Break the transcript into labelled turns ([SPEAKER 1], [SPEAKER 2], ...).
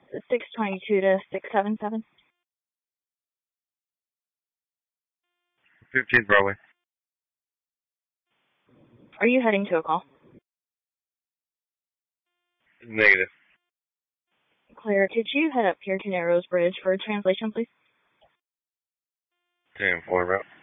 [SPEAKER 1] 622 to 677.
[SPEAKER 2] 15th Broadway.
[SPEAKER 1] Are you heading to a call?
[SPEAKER 2] Negative.
[SPEAKER 1] Claire, could you head up here to Narrows Bridge for a translation, please?
[SPEAKER 2] 10-4 route.